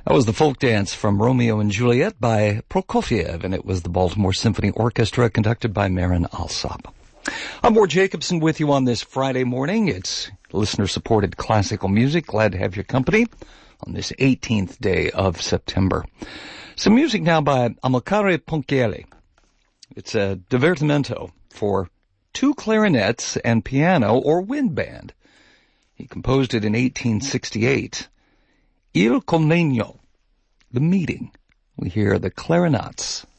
That was the folk dance from Romeo and Juliet by Prokofiev, and it was the Baltimore Symphony Orchestra conducted by Marin Alsop. I'm Ward Jacobson with you on this Friday morning. It's listener-supported classical music. Glad to have your company on this 18th day of September. Some music now by Amilcare Ponchielli. It's a divertimento for two clarinets and piano or wind band. He composed it in 1868. Il Convegno, the meeting. We hear the clarinets.